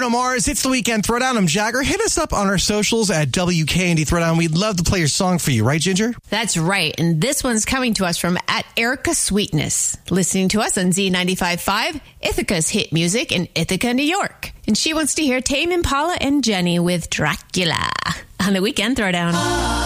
Bruno Mars. It's the Weekend Throwdown. I'm Jagger. Hit us up on our socials at WKND Throwdown. We'd love to play your song for you, right, Ginger? That's right. And this one's coming to us from at Erica Sweetness, listening to us on Z95.5, Ithaca's hit music in Ithaca, New York. And she wants to hear Tame Impala and Jenny with Dracula on the Weekend Throwdown.